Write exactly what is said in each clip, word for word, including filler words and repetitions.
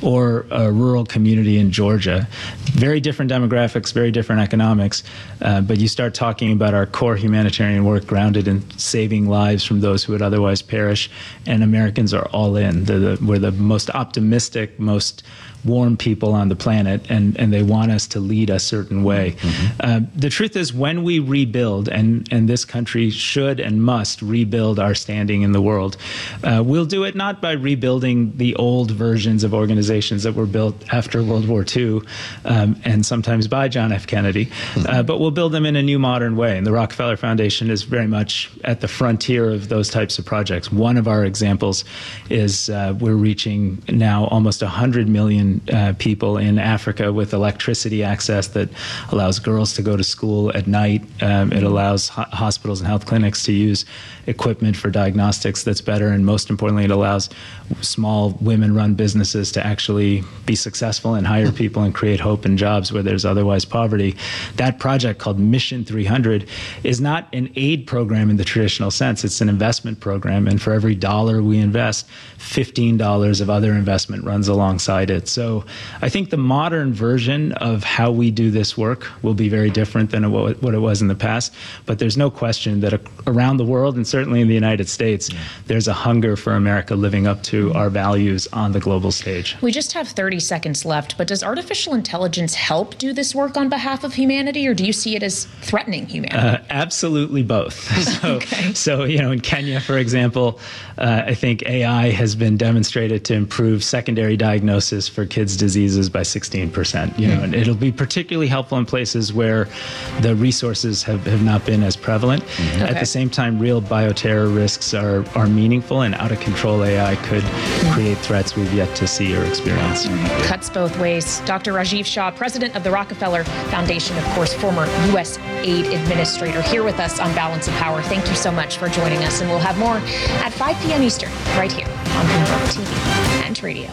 or a rural community in Georgia. Very different demographics, very different economics, uh, but you start talking about our core humanitarian work grounded in saving lives from those who would otherwise perish, and Americans are all in. The, the, we're the most optimistic, most warm people on the planet, and, and they want us to lead a certain way. Mm-hmm. Uh, the truth is, when we rebuild, and, and this country should and must rebuild our standing in the world, uh, we'll do it not by rebuilding the old versions of organizations that were built after World War Two, um, and sometimes by John F. Kennedy, mm-hmm. uh, but we'll build them in a new modern way. And the Rockefeller Foundation is very much at the frontier of those types of projects. One of our examples is uh, we're reaching now almost one hundred million Uh, people in Africa with electricity access that allows girls to go to school at night. Um, it allows ho- hospitals and health clinics to use equipment for diagnostics that's better, and most importantly, it allows small women-run businesses to actually be successful and hire people and create hope and jobs where there's otherwise poverty. That project, called Mission three hundred, is not an aid program in the traditional sense. It's an investment program, and for every dollar we invest, fifteen dollars of other investment runs alongside it. So I think the modern version of how we do this work will be very different than what it was in the past, but there's no question that around the world, and certainly in the United States, yeah. there's a hunger for America living up to our values on the global stage. We just have thirty seconds left, but does artificial intelligence help do this work on behalf of humanity, or do you see it as threatening humanity? Uh, absolutely both. So, okay. so, you know, in Kenya, for example, uh, I think A I has been demonstrated to improve secondary diagnosis for kids' diseases by sixteen percent. You know, mm. and it'll be particularly helpful in places where the resources have, have not been as prevalent. Mm-hmm. Okay. At the same time, real bioterror risks are, are meaningful, and out-of-control A I could mm. create threats we've yet to see or experience. Mm. Cuts both ways. Doctor Rajiv Shah, president of the Rockefeller Foundation, of course, former U S aid administrator, here with us on Balance of Power. Thank you so much for joining us, and we'll have more at five p.m. Eastern, right here on Bloomberg T V and radio.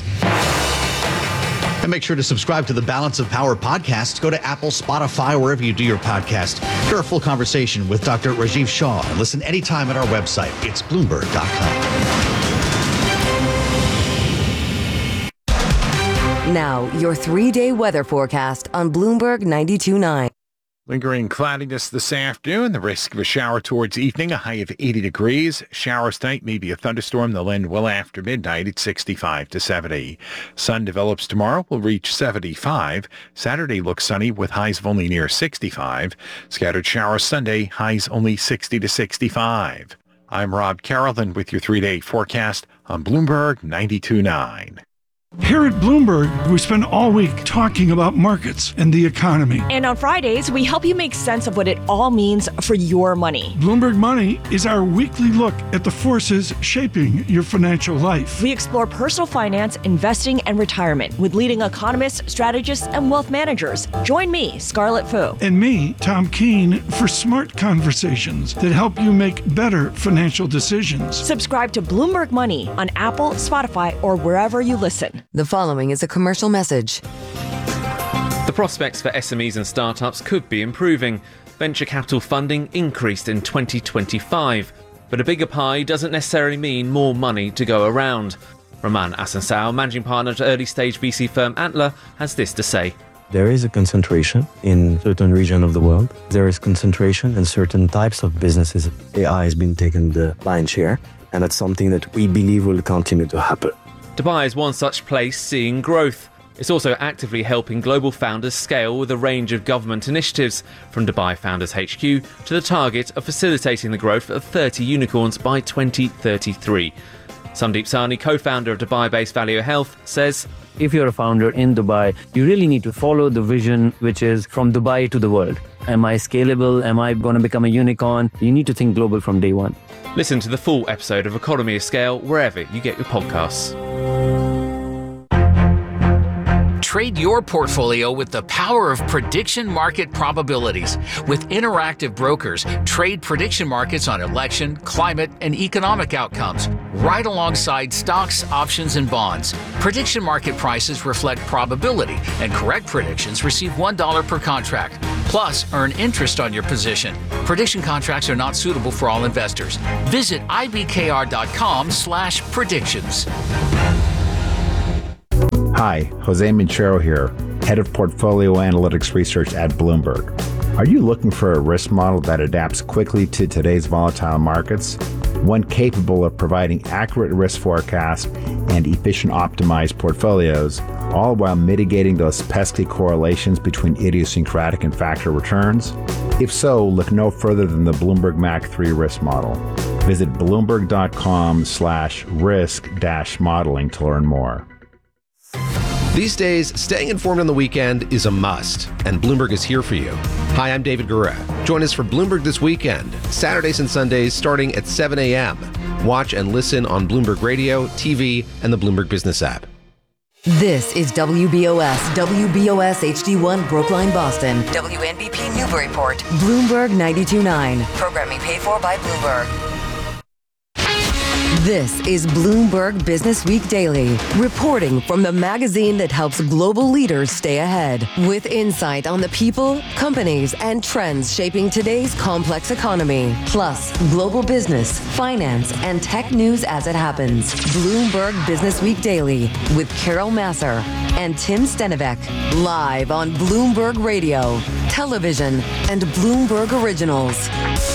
And make sure to subscribe to the Balance of Power podcast. Go to Apple, Spotify, wherever you do your podcast. Hear a full conversation with Doctor Rajiv Shah, and listen anytime at our website. It's Bloomberg dot com. Now, your three-day weather forecast on Bloomberg ninety-two point nine. Lingering cloudiness this afternoon, the risk of a shower towards evening, a high of eighty degrees. Showers tonight, maybe a thunderstorm. They'll end well after midnight at sixty-five to seventy. Sun develops tomorrow, will reach seventy-five. Saturday looks sunny with highs of only near sixty-five. Scattered showers Sunday, highs only sixty to sixty-five. I'm Rob Carrollton with your three-day forecast on Bloomberg ninety-two point nine. Here at Bloomberg, we spend all week talking about markets and the economy. And on Fridays, we help you make sense of what it all means for your money. Bloomberg Money is our weekly look at the forces shaping your financial life. We explore personal finance, investing, and retirement with leading economists, strategists, and wealth managers. Join me, Scarlett Fu. And me, Tom Keene, for smart conversations that help you make better financial decisions. Subscribe to Bloomberg Money on Apple, Spotify, or wherever you listen. The following is a commercial message. The prospects for S M Es and startups could be improving. Venture capital funding increased in twenty twenty-five, but a bigger pie doesn't necessarily mean more money to go around. Roman Asansao, managing partner at early-stage V C firm Antler, has this to say. There is a concentration in certain regions of the world. There is concentration in certain types of businesses. A I has been taking the lion's share, and that's something that we believe will continue to happen. Dubai is one such place seeing growth. It's also actively helping global founders scale with a range of government initiatives, from Dubai Founders H Q to the target of facilitating the growth of thirty unicorns by twenty thirty-three. Sandeep Sahni, co-founder of Dubai-based Value Health, says, if you're a founder in Dubai, you really need to follow the vision, which is from Dubai to the world. Am I scalable? Am I going to become a unicorn? You need to think global from day one. Listen to the full episode of Economy of Scale wherever you get your podcasts. Trade your portfolio with the power of prediction market probabilities. With Interactive Brokers, trade prediction markets on election, climate, and economic outcomes, right alongside stocks, options, and bonds. Prediction market prices reflect probability, and correct predictions receive one dollar per contract. Plus, earn interest on your position. Prediction contracts are not suitable for all investors. Visit I B K R dot com slash predictions. Hi, Jose Minchero here, Head of Portfolio Analytics Research at Bloomberg. Are you looking for a risk model that adapts quickly to today's volatile markets? One capable of providing accurate risk forecasts and efficient optimized portfolios, all while mitigating those pesky correlations between idiosyncratic and factor returns? If so, look no further than the Bloomberg M A C three risk model. Visit bloomberg.com slash risk dash modeling to learn more. These days, staying informed on the weekend is a must, and Bloomberg is here for you. Hi, I'm David Gura. Join us for Bloomberg This Weekend, Saturdays and Sundays starting at seven a.m. Watch and listen on Bloomberg Radio, T V, and the Bloomberg Business app. This is W B O S, W B O S H D one Brookline, Boston, W N B P Newburyport, Bloomberg ninety-two point nine. Programming paid for by Bloomberg. This is Bloomberg Business Week Daily, reporting from the magazine that helps global leaders stay ahead, with insight on the people, companies, and trends shaping today's complex economy, plus global business, finance, and tech news as it happens. Bloomberg Business Week Daily with Carol Masser and Tim Stenivek, live on Bloomberg Radio, television, and Bloomberg Originals.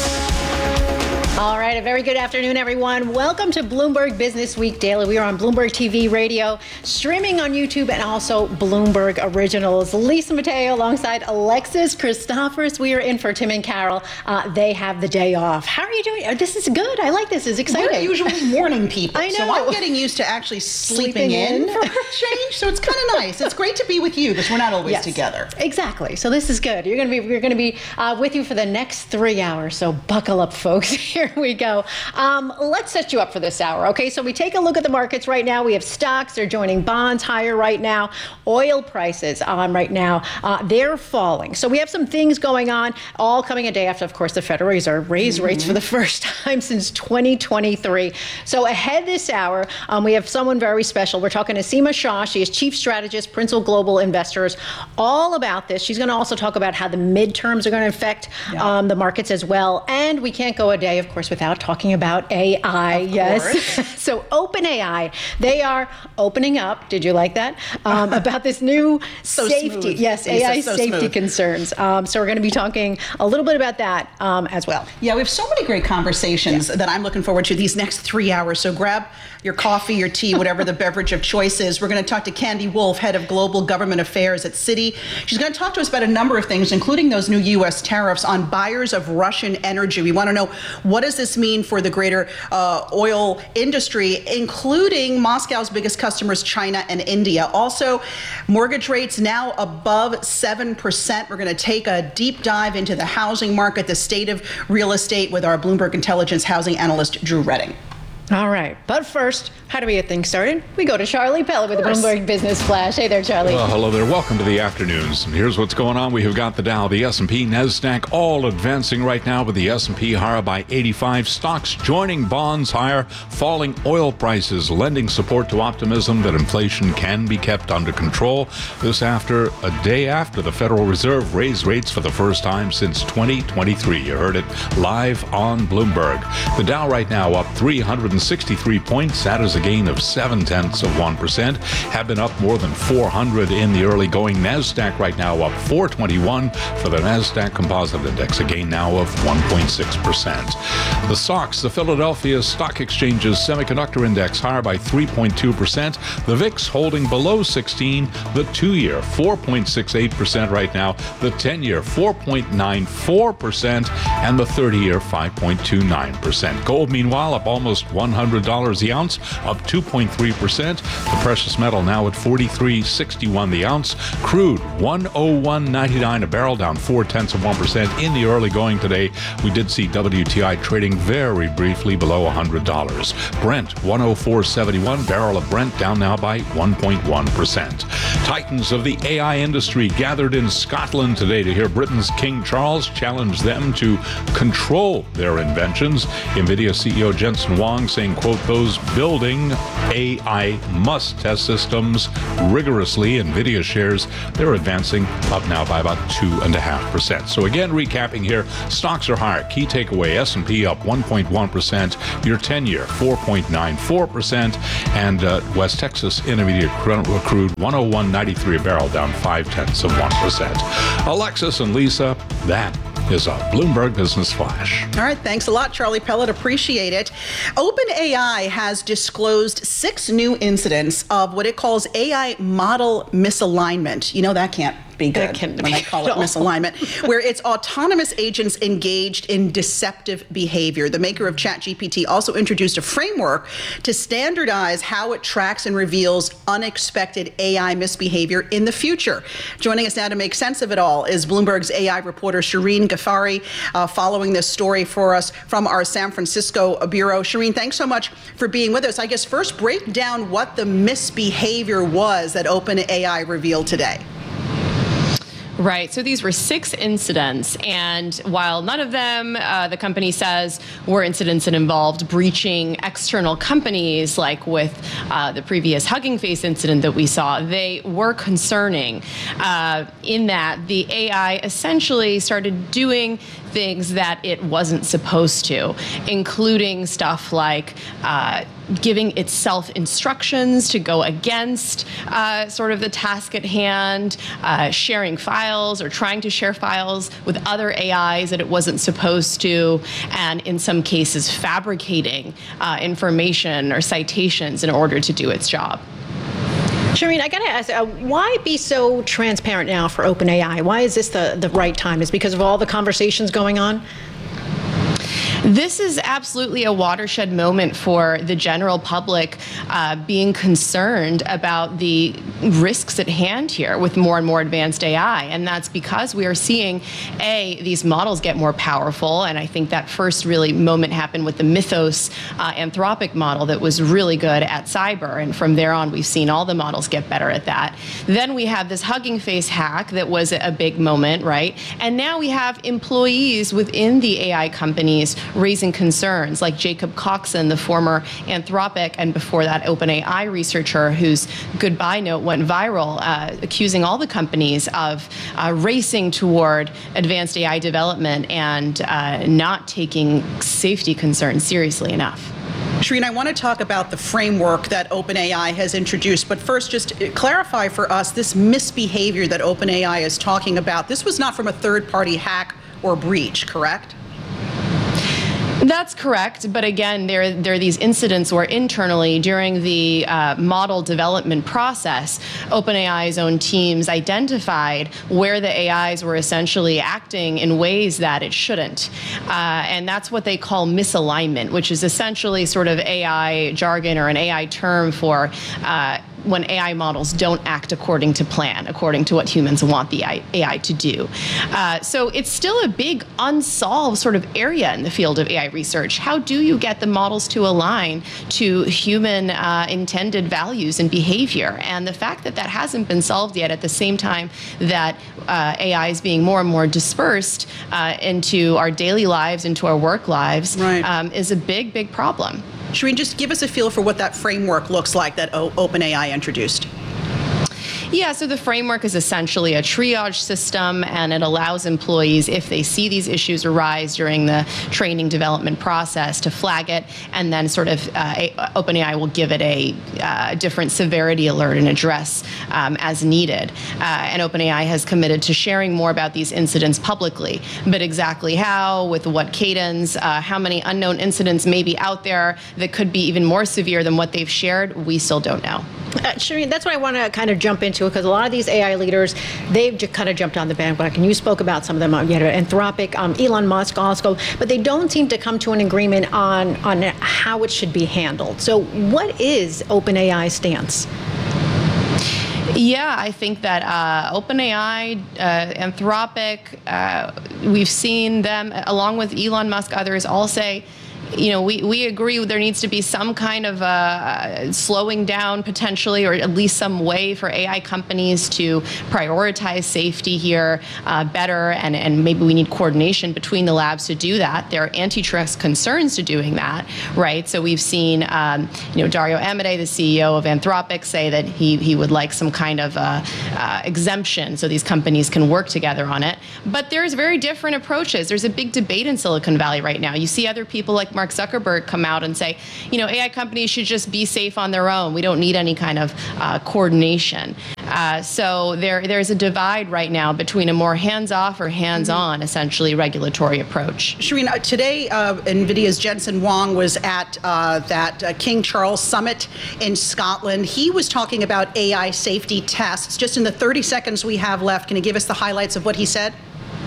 All right, a very good afternoon, everyone. Welcome to Bloomberg Business Week Daily. We are on Bloomberg T V Radio, streaming on YouTube, and also Bloomberg Originals. Lisa Mateo alongside Alexis Christophers. We are in for Tim and Carol. Uh, they have the day off. How are you doing? Oh, this is good. I like this. It's exciting. We're usually morning people. I know. So I'm getting used to actually sleeping, sleeping in, in for a change. So it's kind of nice. It's great to be with you because we're not always yes, together. Exactly. So this is good. You're going to be we're going to be uh, with you for the next three hours. So buckle up, folks. Here we go. Um, let's set you up for this hour. Okay, so we take a look at the markets right now. We have stocks. They're joining bonds higher right now. Oil prices um, right now, uh, they're falling. So we have some things going on, all coming a day after, of course, the Federal Reserve raised mm-hmm. rates for the first time since twenty twenty-three. So ahead this hour, um, we have someone very special. We're talking to Seema Shah. She is Chief Strategist, Principal Global Investors, all about this. She's going to also talk about how the midterms are going to affect yeah. um, the markets as well. And we can't go a day, of course, without talking about A I. Of yes. So OpenAI, they are opening up. Did you like that? Um, about this new so safety. Smooth. Yes, Lisa, A I so safety smooth. concerns. Um, so we're going to be talking a little bit about that um, as well. Yeah, we have so many great conversations yeah. that I'm looking forward to these next three hours. So grab your coffee, your tea, whatever the beverage of choice is. We're going to talk to Candy Wolf, Head of Global Government Affairs at Citi. She's going to talk to us about a number of things, including those new U S tariffs on buyers of Russian energy. We want to know, what does this mean for the greater uh, oil industry, including Moscow's biggest customers, China and India. Also, mortgage rates now above seven percent. We're going to take a deep dive into the housing market, the state of real estate, with our Bloomberg Intelligence housing analyst, Drew Redding. All right. But first, how do we get things started? We go to Charlie Pella with the Bloomberg Business Flash. Hey there, Charlie. Well, hello there. Welcome to the afternoons. And here's what's going on. We have got the Dow, the S and P, NASDAQ all advancing right now, with the S and P higher by eighty-five. Stocks joining bonds higher. Falling oil prices lending support to optimism that inflation can be kept under control. This after a day after the Federal Reserve raised rates for the first time since twenty twenty-three. You heard it live on Bloomberg. The Dow right now up three hundred sixty-three points. That is a gain of seven tenths of one percent. Have been up more than four hundred in the early going. NASDAQ right now up four twenty-one for the NASDAQ Composite Index, a gain now of one point six percent. The S O X, the Philadelphia Stock Exchange's Semiconductor Index, higher by three point two percent. The V I X holding below sixteen. The two-year four point six eight percent right now. The ten-year four point nine four percent. And the thirty-year five point two nine percent. Gold, meanwhile, up almost one hundred dollars the ounce, up two point three percent. The precious metal now at forty-three sixty-one the ounce. Crude one oh one ninety-nine a barrel, down four tenths of one percent in the early going today. We did see W T I trading very briefly below one hundred dollars. Brent one oh four seventy-one, barrel of Brent down now by one point one percent. Titans of the A I industry gathered in Scotland today to hear Britain's King Charles challenge them to control their inventions. NVIDIA C E O Jensen Huang saying, quote, those building A I must test systems rigorously. NVIDIA shares, they're advancing up now by about two point five percent. So again, recapping here, stocks are higher. Key takeaway, S and P up one point one percent, your ten-year four point nine four percent, and uh, West Texas Intermediate crude one oh one ninety-three a barrel, down five tenths of one percent. Alexis and Lisa, that is a Bloomberg Business Flash. All right, thanks a lot, Charlie Pellet. Appreciate it. OpenAI has disclosed six new incidents of what it calls A I model misalignment. You know, that can't be good when I call it misalignment, where its autonomous agents engaged in deceptive behavior. The maker of ChatGPT also introduced a framework to standardize how it tracks and reveals unexpected A I misbehavior in the future. Joining us now to make sense of it all is Bloomberg's A I reporter Shireen Ghaffari, uh, following this story for us from our San Francisco bureau. Shireen, thanks so much for being with us. I guess first break down what the misbehavior was that OpenAI revealed today. Right. So these were six incidents. And while none of them, uh, the company says, were incidents that involved breaching external companies, like with uh, the previous Hugging Face incident that we saw, they were concerning uh, in that the A I essentially started doing things that it wasn't supposed to, including stuff like uh, giving itself instructions to go against uh, sort of the task at hand, uh, sharing files or trying to share files with other A Is that it wasn't supposed to, and in some cases fabricating uh, information or citations in order to do its job. Shireen, I got to ask, uh, why be so transparent now for OpenAI? Why is this the, the right time? Is it because of all the conversations going on? This is absolutely a watershed moment for the general public uh, being concerned about the risks at hand here with more and more advanced A I. And that's because we are seeing, A, these models get more powerful. And I think that first really moment happened with the Mythos uh, Anthropic model that was really good at cyber. And from there on, we've seen all the models get better at that. Then we have this Hugging Face hack that was a big moment, right? And now we have employees within the A I companies raising concerns, like Jacob Coxon, the former Anthropic and before that OpenAI researcher whose goodbye note went viral, uh, accusing all the companies of uh, racing toward advanced A I development and uh, not taking safety concerns seriously enough. Shireen, I want to talk about the framework that OpenAI has introduced, but first just clarify for us this misbehavior that OpenAI is talking about. This was not from a third-party hack or breach, correct? That's correct. But again, there, there are these incidents where internally during the uh, model development process, OpenAI's own teams identified where the A Is were essentially acting in ways that it shouldn't. Uh, and that's what they call misalignment, which is essentially sort of A I jargon or an A I term for uh, when A I models don't act according to plan, according to what humans want the A I to do. Uh, so it's still a big unsolved sort of area in the field of A I research. How do you get the models to align to human uh, intended values and behavior? And the fact that that hasn't been solved yet at the same time that uh, A I is being more and more dispersed uh, into our daily lives, into our work lives, right. um, is a big, big problem. Shireen, just give us a feel for what that framework looks like that o- OpenAI introduced. Yeah, so the framework is essentially a triage system, and it allows employees, if they see these issues arise during the training development process, to flag it, and then sort of uh, OpenAI will give it a uh, different severity alert and address um, as needed. Uh, and OpenAI has committed to sharing more about these incidents publicly, but exactly how, with what cadence, uh, how many unknown incidents may be out there that could be even more severe than what they've shared, we still don't know. Uh, Shireen, that's what I want to kind of jump into, because a lot of these A I leaders, they've just kind of jumped on the bandwagon. You spoke about some of them, you had Anthropic, um, Elon Musk also, but they don't seem to come to an agreement on, on how it should be handled. So what is OpenAI's stance? Yeah, I think that uh, OpenAI, uh, Anthropic, uh, we've seen them, along with Elon Musk, others all say, you know, we, we agree there needs to be some kind of uh, slowing down potentially, or at least some way for A I companies to prioritize safety here uh, better, and, and maybe we need coordination between the labs to do that. There are antitrust concerns to doing that, right? So we've seen, um, you know, Dario Amodei, the C E O of Anthropic, say that he, he would like some kind of uh, uh, exemption so these companies can work together on it. But there's very different approaches. There's a big debate in Silicon Valley right now. You see other people like Mark Zuckerberg come out and say, you know, A I companies should just be safe on their own. We don't need any kind of uh, coordination. Uh, so there, there's a divide right now between a more hands-off or hands-on, essentially, regulatory approach. Shireen, uh, today uh, NVIDIA's Jensen Huang was at uh, that uh, King Charles Summit in Scotland. He was talking about A I safety tests. Just in the thirty seconds we have left, can you give us the highlights of what he said?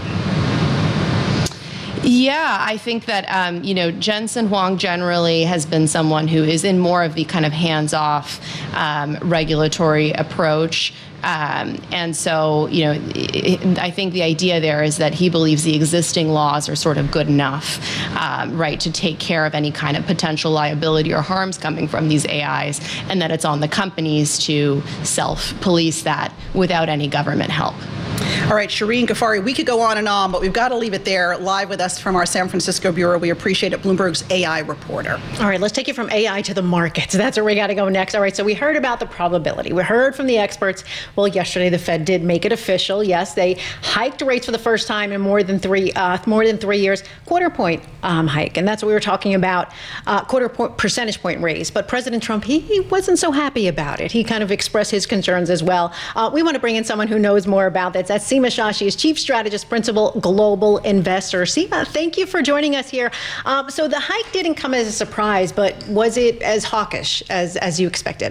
Yeah, I think that, um, you know, Jensen Huang generally has been someone who is in more of the kind of hands-off um, regulatory approach. Um, and so, you know, it, I think the idea there is that he believes the existing laws are sort of good enough, um, right, to take care of any kind of potential liability or harms coming from these A Is, and that it's on the companies to self-police that without any government help. All right, Shireen Ghaffari, we could go on and on, but we've got to leave it there. Live with us from our San Francisco bureau, we appreciate it, Bloomberg's A I reporter. All right, let's take it from A I to the markets. That's where we got to go next. All right, so we heard about the probability. We heard from the experts. Well, yesterday the Fed did make it official. Yes, they hiked rates for the first time in more than three uh, more than three years, quarter point um, hike, and that's what we were talking about, uh, quarter point percentage point raise. But President Trump, he, he wasn't so happy about it. He kind of expressed his concerns as well. Uh, we want to bring in someone who knows more about that. That's Seema Shah. She is Chief Strategist, Principal Global Investor. Seema, thank you for joining us here. Um, so the hike didn't come as a surprise, but was it as hawkish as, as you expected?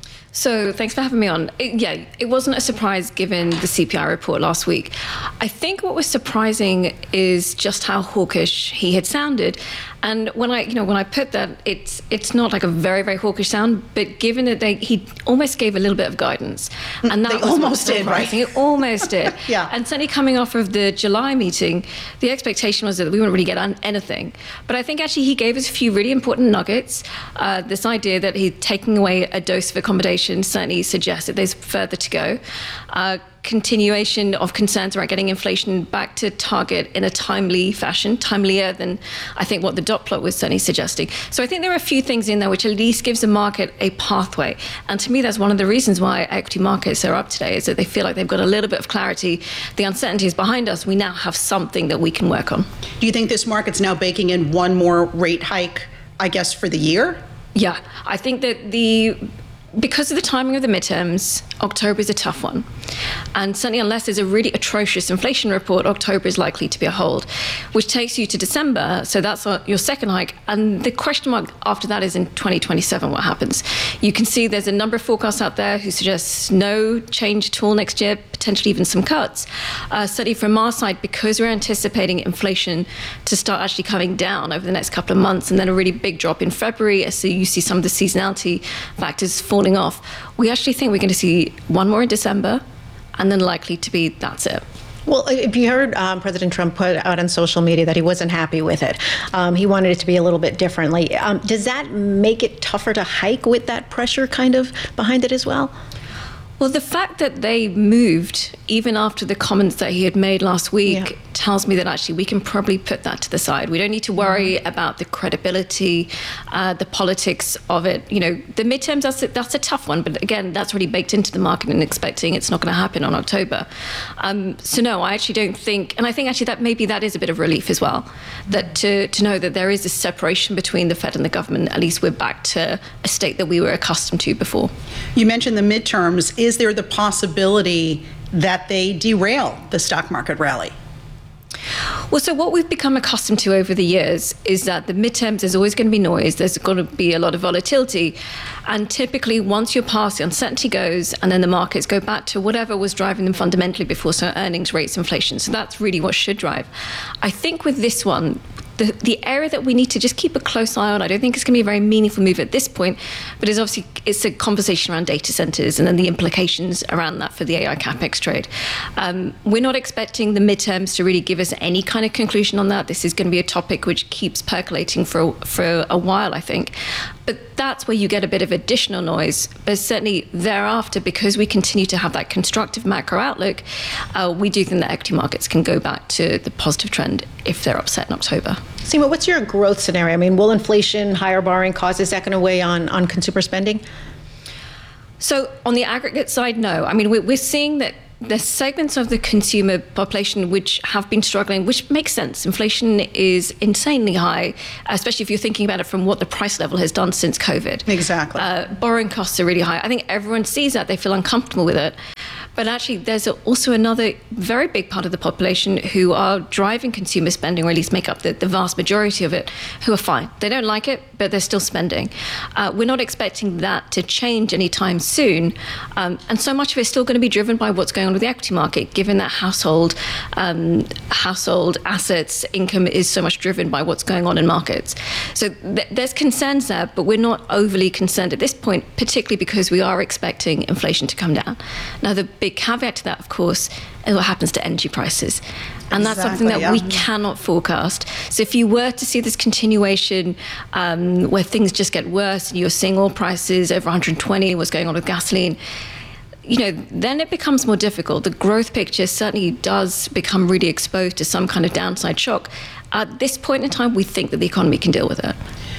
So thanks for having me on. It, yeah, it wasn't a surprise given the C P I report last week. I think what was surprising is just how hawkish he had sounded. And when I, you know, when I put that, it's it's not like a very, very hawkish sound, but given that they, he almost gave a little bit of guidance. And that they was almost did, right? It almost did. Yeah. And certainly coming off of the July meeting, the expectation was that we wouldn't really get on anything. But I think actually he gave us a few really important nuggets. Uh, this idea that he's taking away a dose of accommodation certainly suggested there's further to go. Uh, continuation of concerns around getting inflation back to target in a timely fashion, timelier than I think what the dot plot was certainly suggesting. So I think there are a few things in there which at least gives the market a pathway. And to me, that's one of the reasons why equity markets are up today, is that they feel like they've got a little bit of clarity. The uncertainty is behind us. We now have something that we can work on. Do you think this market's now baking in one more rate hike, I guess, for the year? Yeah, I think that the because of the timing of the midterms, October is a tough one. And certainly unless there's a really atrocious inflation report, October is likely to be a hold, which takes you to December. So that's your second hike. And the question mark after that is in twenty twenty-seven, what happens? You can see there's a number of forecasts out there who suggest no change at all next year, potentially even some cuts. Uh, certainly from our side, because we're anticipating inflation to start actually coming down over the next couple of months, and then a really big drop in February, as you see some of the seasonality factors falling off, we actually think we're going to see one more in December, and then likely to be that's it. Well, if you heard um, President Trump put out on social media that he wasn't happy with it, um, he wanted it to be a little bit differently. Um, does that make it tougher to hike with that pressure kind of behind it as well? Well, the fact that they moved even after the comments that he had made last week yeah. tells me that actually we can probably put that to the side. We don't need to worry mm-hmm. about the credibility, uh, the politics of it. You know, the midterms, that's a, that's a tough one. But again, that's already baked into the market and expecting it's not going to happen on October. Um, so no, I actually don't think, and I think actually that maybe that is a bit of relief as well, that to, to know that there is a separation between the Fed and the government. At least we're back to a state that we were accustomed to before. You mentioned the midterms. Is there the possibility that they derail the stock market rally? Well, so what we've become accustomed to over the years is that the midterms, there's always going to be noise. There's going to be a lot of volatility. And typically, once you're past, the uncertainty goes, and then the markets go back to whatever was driving them fundamentally before, so earnings, rates, inflation. So that's really what should drive. I think with this one, The, the area that we need to just keep a close eye on, I don't think it's going to be a very meaningful move at this point, but it's obviously it's a conversation around data centers and then the implications around that for the A I capex trade. Um, we're not expecting the midterms to really give us any kind of conclusion on that. This is going to be a topic which keeps percolating for, for a while, I think. But that's where you get a bit of additional noise. But certainly thereafter, because we continue to have that constructive macro outlook, uh, we do think that equity markets can go back to the positive trend if they're upset in October. Seema, what's your growth scenario? I mean, will inflation, higher borrowing costs, is that going to weigh on, on consumer spending? So on the aggregate side, no. I mean, we're, we're seeing that there's segments of the consumer population which have been struggling, which makes sense. Inflation is insanely high, especially if you're thinking about it from what the price level has done since COVID. Exactly. Uh, borrowing costs are really high. I think everyone sees that. They feel uncomfortable with it. But actually, there's also another very big part of the population who are driving consumer spending, or at least make up the, the vast majority of it, who are fine. They don't like it, but they're still spending. Uh, we're not expecting that to change anytime soon. Um, and so much of it is still going to be driven by what's going on with the equity market, given that household um, household assets income is so much driven by what's going on in markets. So th- there's concerns there, but we're not overly concerned at this point, particularly because we are expecting inflation to come down. Now, the big caveat to that, of course, is what happens to energy prices. And that's Exactly, something that yeah. we cannot forecast. So if you were to see this continuation um, where things just get worse and you're seeing oil prices over one hundred twenty, what's going on with gasoline, you know, then it becomes more difficult. The growth picture certainly does become really exposed to some kind of downside shock. At this point in time, we think that the economy can deal with it.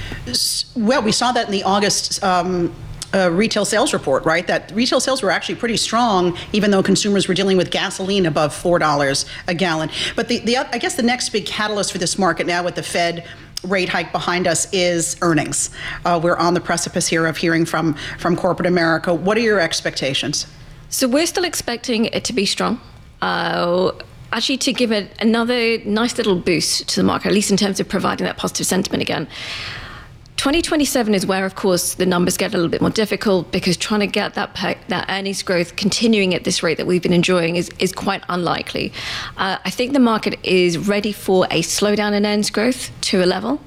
Well, we saw that in the August um, uh, retail sales report, right? That retail sales were actually pretty strong, even though consumers were dealing with gasoline above four dollars a gallon. But the, the I guess the next big catalyst for this market now with the Fed rate hike behind us is earnings. Uh, we're on the precipice here of hearing from, from corporate America. What are your expectations? So we're still expecting it to be strong. Uh, actually, to give it another nice little boost to the market, at least in terms of providing that positive sentiment again. twenty twenty-seven is where, of course, the numbers get a little bit more difficult because trying to get that pe- that earnings growth continuing at this rate that we've been enjoying is, is quite unlikely. Uh, I think the market is ready for a slowdown in earnings growth to a level.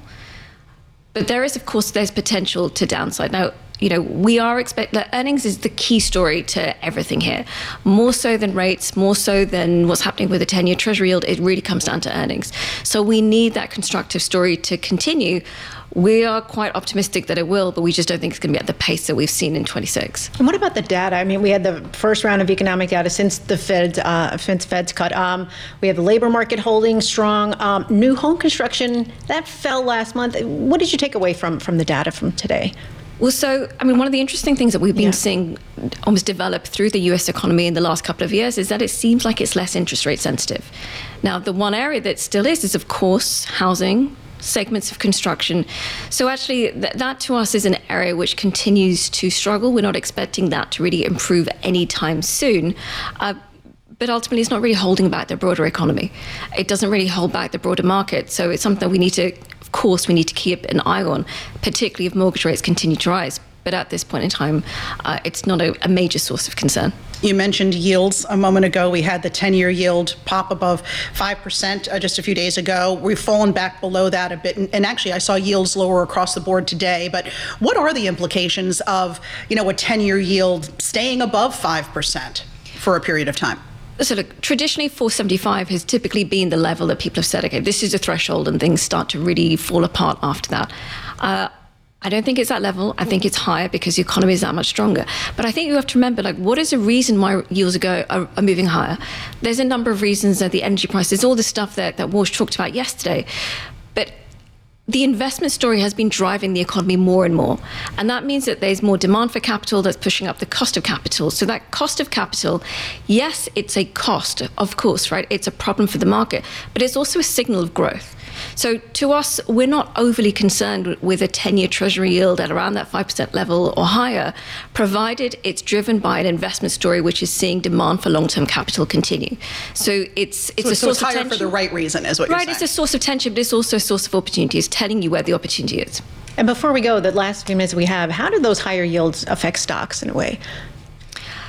But there is, of course, there's potential to downside. Now, you know, we are expect that earnings is the key story to everything here. More so than rates, more so than what's happening with the ten-year Treasury yield, it really comes down to earnings. So we need that constructive story to continue. We are quite optimistic that it will, but we just don't think it's going to be at the pace that we've seen in twenty-six. And what about the data? I mean, we had the first round of economic data since the Fed, uh, since Fed's cut. Um, we have the labor market holding strong. Um, new home construction, that fell last month. What did you take away from, from the data from today? Well, so, I mean, one of the interesting things that we've been yeah. seeing almost develop through the U S economy in the last couple of years is that it seems like it's less interest rate sensitive. Now, the one area that still is, is of course, housing, segments of construction. So actually, th- that to us is an area which continues to struggle. We're not expecting that to really improve anytime soon. Uh, but ultimately, it's not really holding back the broader economy. It doesn't really hold back the broader market. So it's something that we need to, of course, we need to keep an eye on, particularly if mortgage rates continue to rise. But at this point in time, uh, it's not a, a major source of concern. You mentioned yields a moment ago. We had the ten-year yield pop above five percent uh, just a few days ago. We've fallen back below that a bit. And, and actually, I saw yields lower across the board today. But what are the implications of, you know, a ten-year yield staying above five percent for a period of time? So look, traditionally four seventy-five has typically been the level that people have said, okay, this is a threshold and things start to really fall apart after that. Uh, I don't think it's that level. I think it's higher because the economy is that much stronger. But I think you have to remember, like, what is the reason why yields are, are, are moving higher? There's a number of reasons that the energy prices, all the stuff that, that Walsh talked about yesterday. But the investment story has been driving the economy more and more. And that means that there's more demand for capital that's pushing up the cost of capital. So that cost of capital, yes, it's a cost, of course, right? It's a problem for the market, but it's also a signal of growth. So to us, we're not overly concerned with a ten-year Treasury yield at around that five percent level or higher, provided it's driven by an investment story which is seeing demand for long-term capital continue. So it's it's so, a so source it's higher of tension. For the right reason, is what right, you're saying. It's a source of tension, but it's also a source of opportunity. It's telling you where the opportunity is. And before we go, the last few minutes we have, how do those higher yields affect stocks in a way?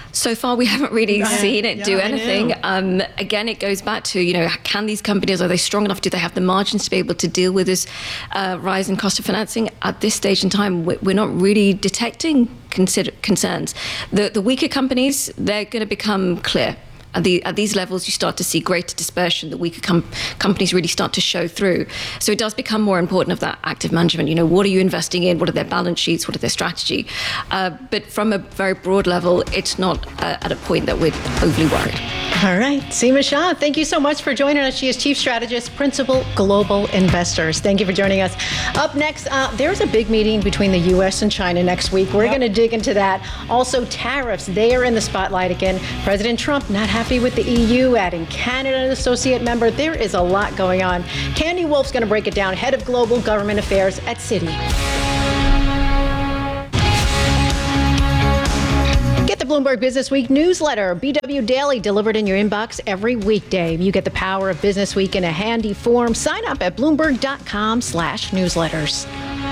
So far, we haven't really seen it Yeah, do I anything. know. Um, again, it goes back to, you know, can these companies, are they strong enough? Do they have the margins to be able to deal with this uh, rise in cost of financing? At this stage in time, we- we're not really detecting consider- concerns. The, the weaker companies, they're going to become clear. At, the, at these levels, you start to see greater dispersion. The weaker com- companies really start to show through. So it does become more important of that active management. You know, what are you investing in? What are their balance sheets? What are their strategy? Uh, but from a very broad level, it's not uh, at a point that we're overly worried. All right. Seema Shah, thank you so much for joining us. She is Chief Strategist, Principal Global Investors. Thank you for joining us. Up next, uh, there's a big meeting between the U S and China next week. We're yep. going to dig into that. Also, tariffs. They are in the spotlight again. President Trump not happy with the E U, adding Canada an associate member. There is a lot going on. Candy Wolf's going to break it down, Head of Global Government Affairs at Citi. Get the Bloomberg Business Week newsletter, B W Daily, delivered in your inbox every weekday. You get the power of Business Week in a handy form. Sign up at bloomberg.com slash newsletters.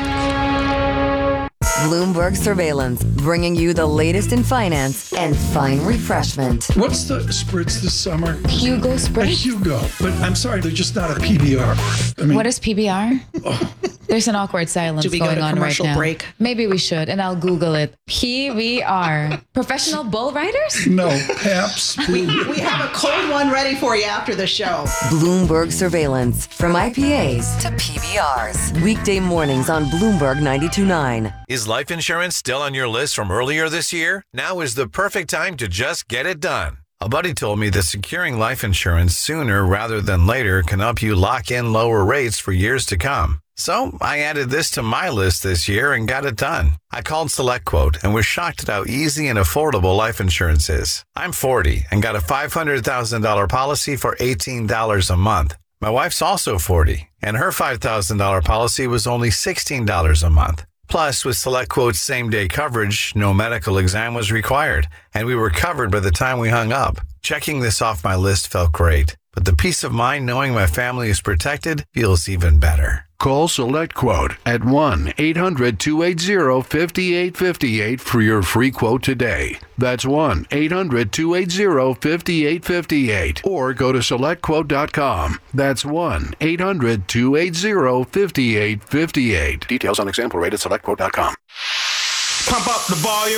Bloomberg Surveillance, bringing you the latest in finance and fine refreshment. What's the spritz this summer? Hugo A Spritz? Hugo. But I'm sorry, they're just not a P B R. I mean, What is P B R? Oh. There's an awkward silence Do we go going to on right commercial now. break? Maybe we should, and I'll Google it. P B R. Professional bull riders? No, Paps. We, we have a cold one ready for you after the show. Bloomberg Surveillance, from I P As to P B Rs. Weekday mornings on Bloomberg ninety-two point nine. Is life insurance still on your list from earlier this year? Now is the perfect time to just get it done. A buddy told me that securing life insurance sooner rather than later can help you lock in lower rates for years to come. So I added this to my list this year and got it done. I called SelectQuote and was shocked at how easy and affordable life insurance is. I'm forty and got a five hundred thousand dollars policy for eighteen dollars a month. My wife's also forty, and her five thousand dollars policy was only sixteen dollars a month. Plus, with SelectQuote's same-day coverage, no medical exam was required, and we were covered by the time we hung up. Checking this off my list felt great, but the peace of mind knowing my family is protected feels even better. Call SelectQuote at one eight hundred two eight zero five eight five eight for your free quote today. That's one eight hundred two eight zero five eight five eight. Or go to select quote dot com. That's one eight hundred two eight zero five eight five eight. Details on example rate at select quote dot com. Pump up the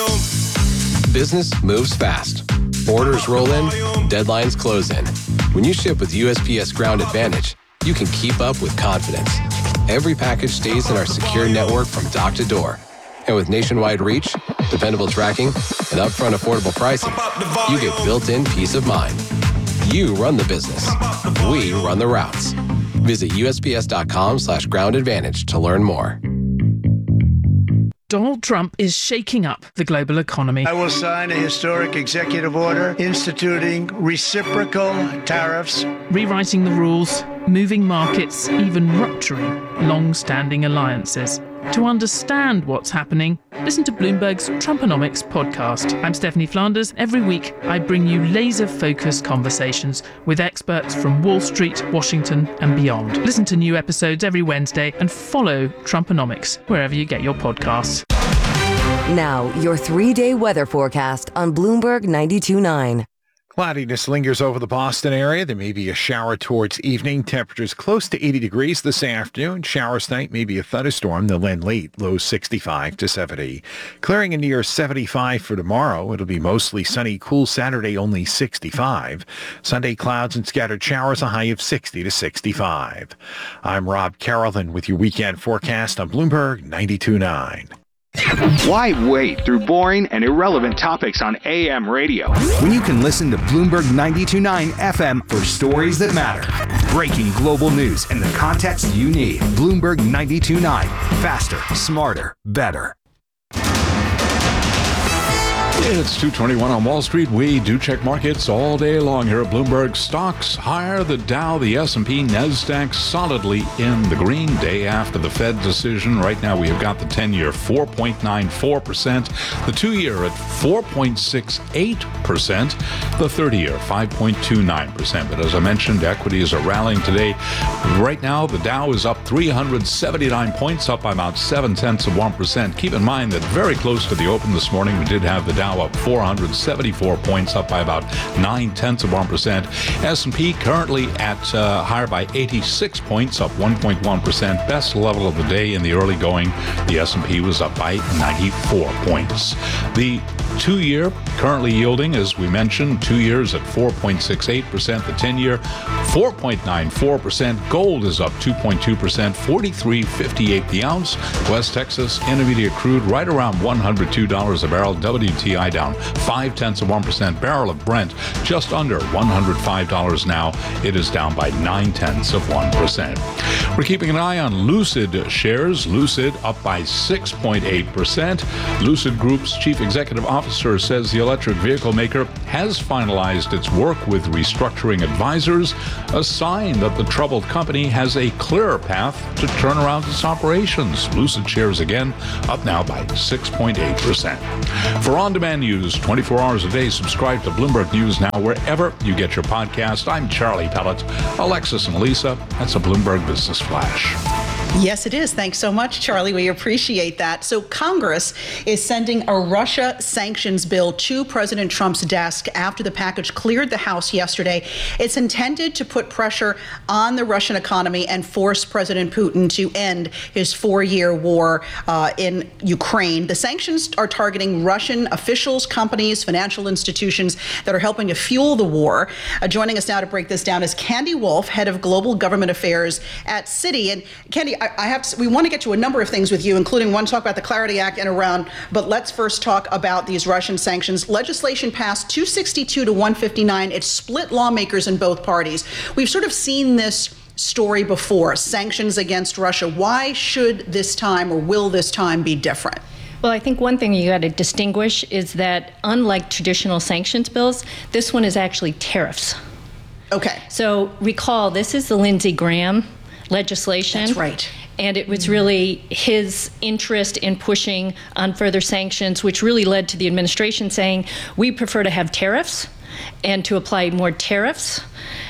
volume. Business moves fast. Orders roll in, deadlines close in. When you ship with U S P S Ground Advantage, you can keep up with confidence. Every package stays in our secure network from dock to door. And with nationwide reach, dependable tracking, and upfront affordable pricing, you get built-in peace of mind. You run the business. We run the routes. Visit U S P S dot com slash ground advantage to learn more. Donald Trump is shaking up the global economy. I will sign a historic executive order instituting reciprocal tariffs, rewriting the rules, moving markets, even rupturing long-standing alliances. To understand what's happening, listen to Bloomberg's Trumponomics podcast. I'm Stephanie Flanders. Every week, I bring you laser-focused conversations with experts from Wall Street, Washington, and beyond. Listen to new episodes every Wednesday and follow Trumponomics wherever you get your podcasts. Now, your three-day weather forecast on Bloomberg ninety-two point nine. Cloudiness lingers over the Boston area. There may be a shower towards evening. Temperatures close to eighty degrees this afternoon. Showers tonight, maybe a thunderstorm. They'll end late, low sixty-five to seventy. Clearing a near seventy-five for tomorrow. It'll be mostly sunny, cool Saturday, only sixty-five. Sunday, clouds and scattered showers, a high of sixty to sixty-five. I'm Rob Carolyn with your weekend forecast on Bloomberg ninety-two point nine. Why wait through boring and irrelevant topics on A M radio when you can listen to Bloomberg ninety-two point nine F M for stories that matter? Breaking global news and the context you need. Bloomberg ninety-two point nine. Faster, smarter, better. It's two twenty-one on Wall Street. We do check markets all day long here at Bloomberg. Stocks higher, the Dow, the S and P, NASDAQ solidly in the green day after the Fed decision. Right now we have got the ten-year four point nine four percent, the two-year at four point six eight percent, the thirty-year five point two nine percent. But as I mentioned, equities are rallying today. Right now the Dow is up three hundred seventy-nine points, up by about seven tenths of one percent. Keep in mind that very close to the open this morning we did have the Dow Dow up four hundred seventy-four points, up by about nine tenths of one percent. S and P currently at uh, higher by eighty-six points, up one point one percent. Best level of the day in the early going. The S and P was up by ninety-four points. The two-year currently yielding, as we mentioned, two years at four point six eight percent. The ten-year, four point nine four percent. Gold is up two point two percent, forty-three fifty-eight the ounce. West Texas Intermediate crude right around one hundred two dollars a barrel. W T I down five tenths of one percent. Barrel of Brent just under one hundred five dollars now. It is down by nine tenths of one percent. We're keeping an eye on Lucid shares. Lucid up by six point eight percent. Lucid Group's chief executive officer says the electric vehicle maker has finalized its work with restructuring advisors, a sign that the troubled company has a clearer path to turn around its operations. Lucid shares again up now by six point eight percent. For on-demand news twenty-four hours a day, subscribe to Bloomberg News Now wherever you get your podcast. I'm Charlie Pellet. Alexis and Lisa, that's a Bloomberg Business Flash. Yes, it is. Thanks so much, Charlie. We appreciate that. So Congress is sending a Russia sanctions bill to President Trump's desk after the package cleared the House yesterday. It's intended to put pressure on the Russian economy and force President Putin to end his four-year war uh, in Ukraine. The sanctions are targeting Russian officials, companies, financial institutions that are helping to fuel the war. Uh, joining us now to break this down is Candy Wolf, head of global government affairs at Citi. And Candy, I, I have to, we want to get to a number of things with you, including one talk about the Clarity Act and around, but let's first talk about these Russian sanctions. Legislation passed two sixty-two to one fifty-nine. It split lawmakers in both parties. We've sort of seen this story before, sanctions against Russia. Why should this time, or will this time, be different? Well, I think one thing you got to distinguish is that unlike traditional sanctions bills, this one is actually tariffs. Okay. So recall, this is the Lindsey Graham legislation. That's right. And it was really his interest in pushing on further sanctions, which really led to the administration saying, we prefer to have tariffs and to apply more tariffs.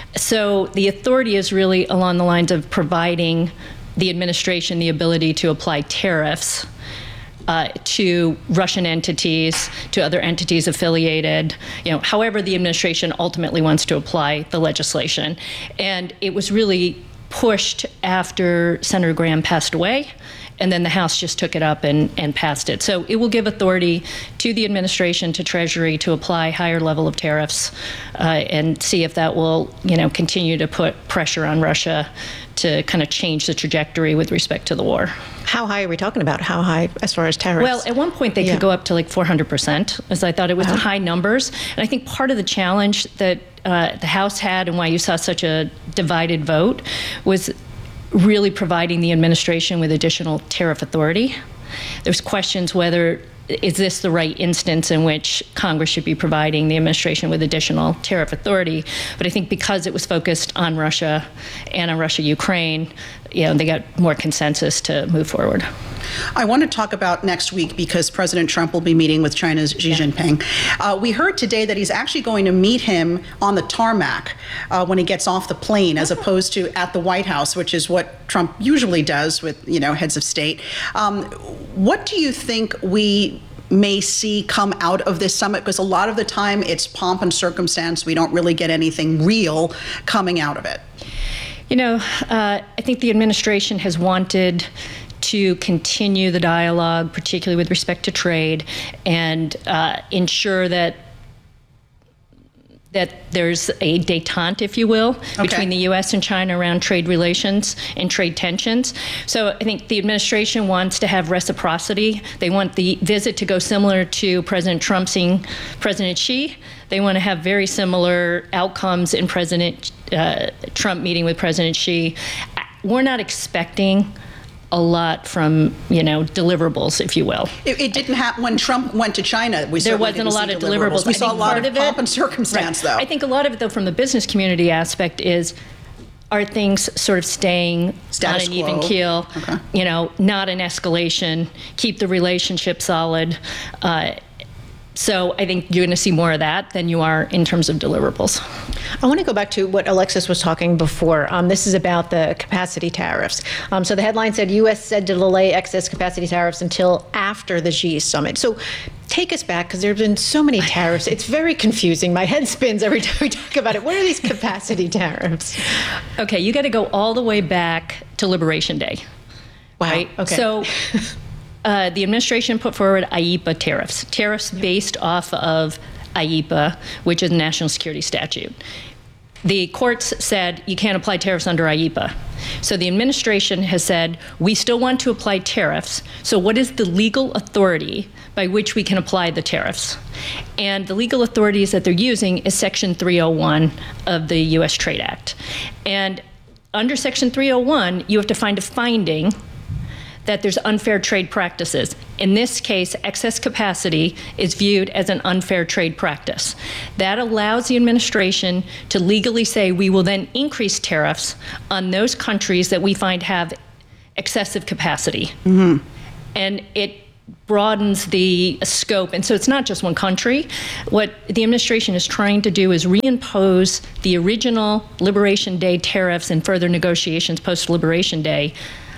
So the authority is really along the lines of providing the administration the ability to apply tariffs Uh, to Russian entities, to other entities affiliated, you know, however the administration ultimately wants to apply the legislation. And it was really pushed after Senator Graham passed away, and then the House just took it up and, and passed it. So it will give authority to the administration, to Treasury, to apply higher level of tariffs uh, and see if that will, you know, continue to put pressure on Russia to kind of change the trajectory with respect to the war. How high are we talking about? How high as far as tariffs? Well, at one point they Yeah. could go up to like four hundred percent, as I thought it was Wow. high numbers. And I think part of the challenge that uh, the House had and why you saw such a divided vote was really providing the administration with additional tariff authority. There's questions whether is this the right instance in which Congress should be providing the administration with additional tariff authority? But I think because it was focused on Russia and on Russia-Ukraine, you know, they got more consensus to move forward. I want to talk about next week because President Trump will be meeting with China's Xi Jinping. Uh, we heard today that he's actually going to meet him on the tarmac uh, when he gets off the plane, as opposed to at the White House, which is what Trump usually does with, you know, heads of state. Um, what do you think we may see come out of this summit? Because a lot of the time it's pomp and circumstance. We don't really get anything real coming out of it. You know, uh, I think the administration has wanted to continue the dialogue, particularly with respect to trade, and uh, ensure that that there's a détente, if you will, Okay. between the U S and China around trade relations and trade tensions. So I think the administration wants to have reciprocity. They want the visit to go similar to President Trump seeing President Xi. They want to have very similar outcomes in President uh, Trump meeting with President Xi. We're not expecting a lot from, you know, deliverables, if you will. It, it didn't happen when Trump went to China. We there certainly wasn't a didn't lot see of deliverables. We I saw a think lot part of it- pomp and circumstance, Right. though. I think a lot of it, though, from the business community aspect is, are things sort of staying Status on an even quo. keel? Okay. You know, not an escalation, keep the relationship solid. Uh, So I think you're going to see more of that than you are in terms of deliverables. I want to go back to what Alexis was talking before. Um, this is about the capacity tariffs. Um, so the headline said U S said to delay excess capacity tariffs until after the Xi summit. So take us back, because there have been so many tariffs. It's very confusing. My head spins every time we talk about it. What are these capacity tariffs? Okay, you got to go all the way back to Liberation Day. Wow. Right? Okay. So uh, the administration put forward I E P A tariffs, tariffs yep. based off of I E P A, which is a national security statute. The courts said you can't apply tariffs under I E P A. So the administration has said, we still want to apply tariffs. So what is the legal authority by which we can apply the tariffs? And the legal authorities that they're using is Section three oh one of the U S Trade Act. And under Section three oh one, you have to find a finding that there's unfair trade practices. In this case, excess capacity is viewed as an unfair trade practice. That allows the administration to legally say we will then increase tariffs on those countries that we find have excessive capacity. Mm-hmm. And it broadens the scope. And so it's not just one country. What the administration is trying to do is reimpose the original Liberation Day tariffs and further negotiations post-Liberation Day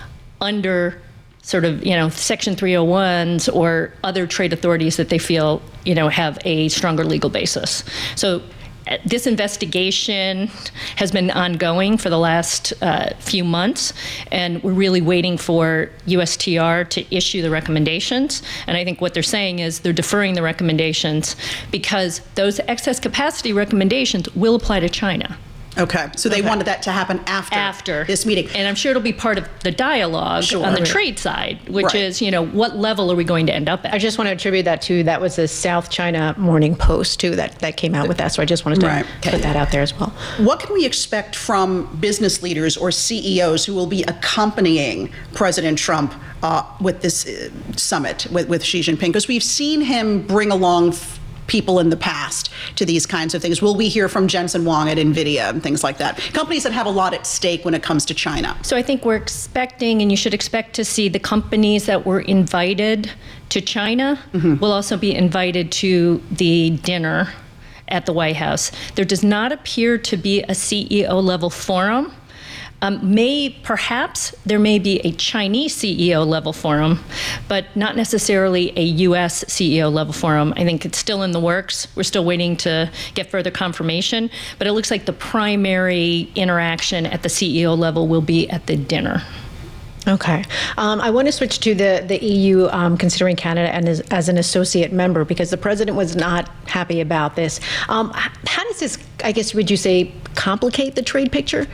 under sort of, you know, Section three oh ones or other trade authorities that they feel, you know, have a stronger legal basis. So uh, this investigation has been ongoing for the last uh, few months, and we're really waiting for U S T R to issue the recommendations. And I think what they're saying is they're deferring the recommendations because those excess capacity recommendations will apply to China. Okay, so they okay. wanted that to happen after, after this meeting. And I'm sure it'll be part of the dialogue sure. on the right. trade side, which right. is, you know, what level are we going to end up at? I just want to attribute that to, that was the South China Morning Post, too, that, that came out with that. So I just wanted to right. put that out there as well. What can we expect from business leaders or C E Os who will be accompanying President Trump uh, with this uh, summit with, with Xi Jinping? Because we've seen him bring along f- people in the past to these kinds of things. Will we hear from Jensen Huang at NVIDIA and things like that? Companies that have a lot at stake when it comes to China. So I think we're expecting, and you should expect to see the companies that were invited to China mm-hmm. will also be invited to the dinner at the White House. There does not appear to be a C E O level forum. Um, may perhaps there may be a Chinese C E O level forum, but not necessarily a U S C E O level forum. I think it's still in the works. We're still waiting to get further confirmation, but it looks like the primary interaction at the C E O level will be at the dinner. Okay. Um, I want to switch to the, the E U um, considering Canada and as, as an associate member, because the president was not happy about this. Um, how does this, I guess, would you say, complicate the trade picture?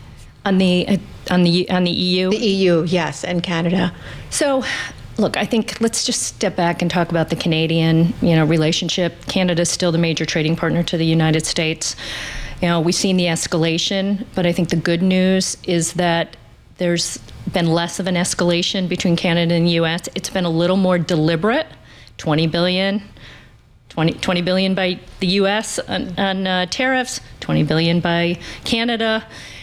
On the uh, on the on the E U? The E U, yes, and Canada. So, look, I think let's just step back and talk about the Canadian, you know, relationship. Canada is still the major trading partner to the United States. You know, we've seen the escalation, but I think the good news is that there's been less of an escalation between Canada and the U S. It's been a little more deliberate. twenty billion, twenty, twenty billion by the U S on, on uh, tariffs, twenty billion by Canada.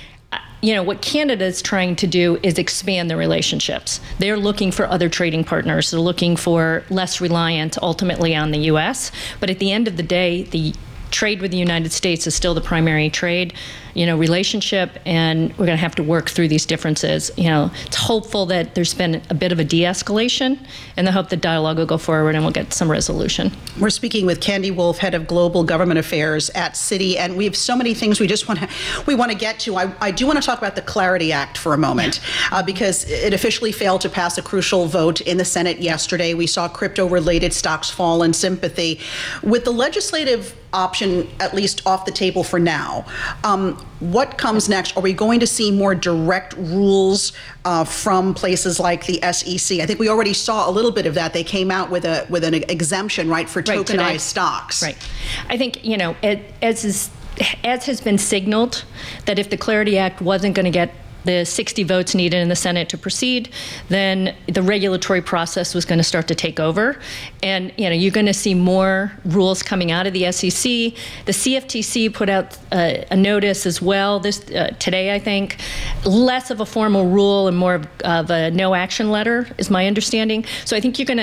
You know, what Canada is trying to do is expand their relationships. They're looking for other trading partners. They're looking for less reliance ultimately on the U S. But at the end of the day, the trade with the United States is still the primary trade, you know, relationship, and we're going to have to work through these differences. You know, it's hopeful that there's been a bit of a de-escalation, and the hope that dialogue will go forward and we'll get some resolution. We're speaking with Candy Wolf, head of global government affairs at Citi, and we have so many things we just want to we want to get to. I, I do want to talk about the Clarity Act for a moment, uh, because it officially failed to pass a crucial vote in the Senate yesterday. We saw crypto-related stocks fall in sympathy. With the legislative option at least off the table for now, um, what comes next? Are we going to see more direct rules uh, from places like the S E C? I think we already saw a little bit of that. They came out with a with an exemption, right, for right, tokenized today. stocks. Right. I think, you know, it, as is, as has been signaled, that if the Clarity Act wasn't going to get the sixty votes needed in the Senate to proceed, then the regulatory process was going to start to take over. And, you know, you're going to see more rules coming out of the S E C. The C F T C put out uh, a notice as well this uh, today, I think. Less of a formal rule and more of, of a no action letter is my understanding. So I think you're going to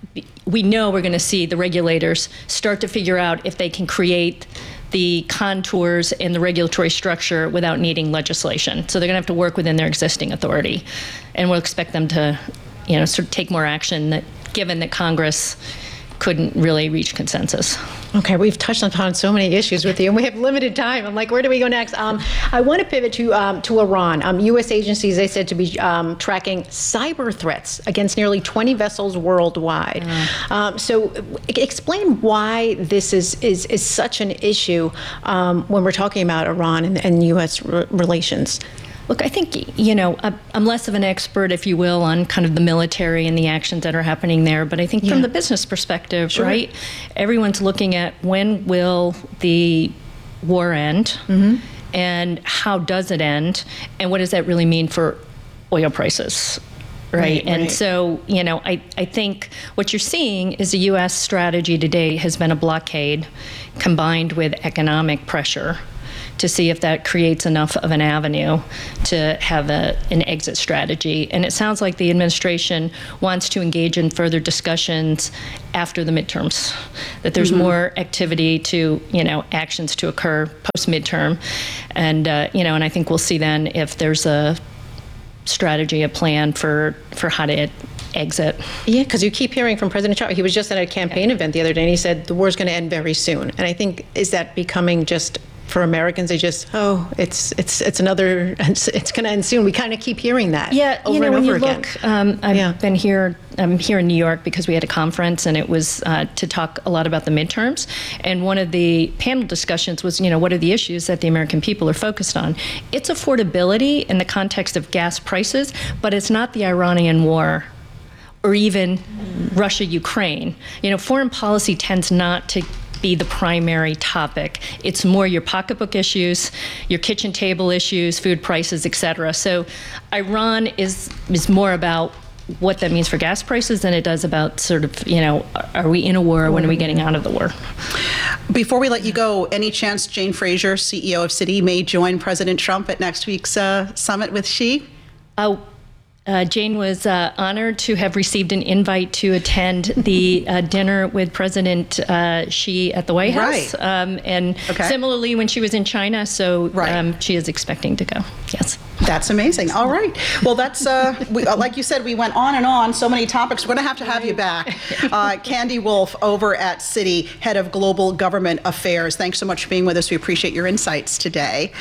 we know we're going to see the regulators start to figure out if they can create the contours and the regulatory structure without needing legislation. So they're going to have to work within their existing authority. And we'll expect them to, you know, sort of take more action that, given that Congress couldn't really reach consensus. Okay, we've touched upon so many issues with you, and we have limited time. I'm like, where do we go next? Um, I want to pivot to um, to Iran. Um, U S agencies, they said to be um, tracking cyber threats against nearly twenty vessels worldwide. Mm. Um, so explain why this is, is, is such an issue um, when we're talking about Iran and, and U S r- relations. Look, I think, you know, I'm less of an expert, if you will, on kind of the military and the actions that are happening there. But I think yeah. from the business perspective, sure. right, everyone's looking at when will the war end mm-hmm. and how does it end and what does that really mean for oil prices? Right. right and right. so, you know, I, I think what you're seeing is the U S strategy today has been a blockade combined with economic pressure to see if that creates enough of an avenue to have a, an exit strategy. And it sounds like the administration wants to engage in further discussions after the midterms, that there's mm-hmm. more activity to, you know, actions to occur post-midterm. And, uh, you know, and I think we'll see then if there's a strategy, a plan for, for how to exit. Yeah, because you keep hearing from President Trump. He was just at a campaign yeah. event the other day, and he said the war's going to end very soon. And I think, is that becoming just, for Americans, they just, oh, it's it's it's another, it's, it's going to end soon. We kind of keep hearing that. Yeah, over you know, and when over you again. look, um, I've yeah. been here, I'm here in New York because we had a conference, and it was uh, to talk a lot about the midterms. And one of the panel discussions was, you know, what are the issues that the American people are focused on? It's affordability in the context of gas prices, but it's not the Iranian war or even Russia-Ukraine. You know, foreign policy tends not to be the primary topic. It's more your pocketbook issues, your kitchen table issues, food prices, et cetera. So Iran is is more about what that means for gas prices than it does about sort of, you know, are we in a war? When are we getting out of the war? Before we let you go, any chance Jane Fraser, C E O of Citi, may join President Trump at next week's uh, summit with Xi? Oh, Uh, Jane was uh, honored to have received an invite to attend the uh, dinner with President uh, Xi at the White House. Right. Um, and okay. similarly, when she was in China, so right. um, she is expecting to go. Yes. That's amazing. All right. Well, that's, uh, we, uh, like you said, we went on and on, so many topics. We're going to have to have you back. Uh, Candy Wolf over at Citi, Head of Global Government Affairs. Thanks so much for being with us. We appreciate your insights today.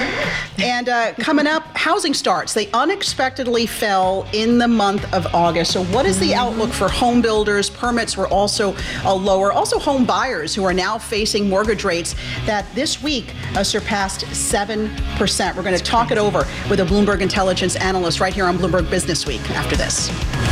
And uh, coming up, housing starts. They unexpectedly fell in the month of August. So what is the outlook for home builders? Permits were also uh, lower. Also home buyers who are now facing mortgage rates that this week uh, surpassed seven percent. We're going to talk it over with a Bloomberg Intelligence analyst right here on Bloomberg Business Week after this.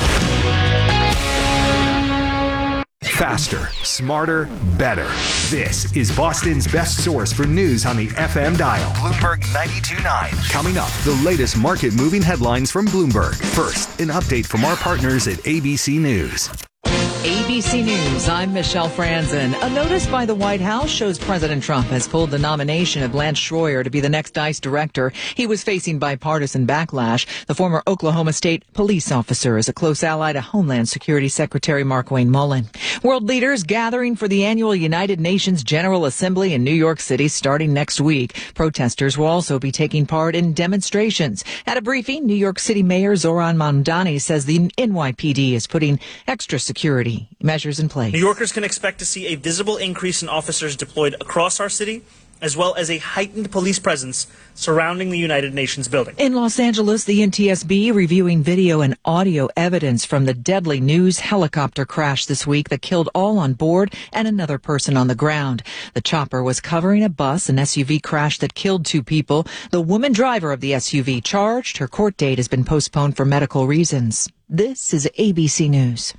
Faster, smarter, better. This is Boston's best source for news on the F M dial. Bloomberg ninety-two point nine. Coming up, the latest market-moving headlines from Bloomberg. First, an update from our partners at A B C News. A B C News, I'm Michelle Franzen. A notice by the White House shows President Trump has pulled the nomination of Lance Schroyer to be the next ICE director. He was facing bipartisan backlash. The former Oklahoma State police officer is a close ally to Homeland Security Secretary Markwayne Mullin. World leaders gathering for the annual United Nations General Assembly in New York City starting next week. Protesters will also be taking part in demonstrations. At a briefing, New York City Mayor Zoran Mamdani says the N Y P D is putting extra security measures in place. New Yorkers can expect to see a visible increase in officers deployed across our city, as well as a heightened police presence surrounding the United Nations building. In Los Angeles, the N T S B reviewing video and audio evidence from the deadly news helicopter crash this week that killed all on board and another person on the ground. The chopper was covering a bus, an S U V crash that killed two people. The woman driver of the S U V charged. Her court date has been postponed for medical reasons. This is A B C News.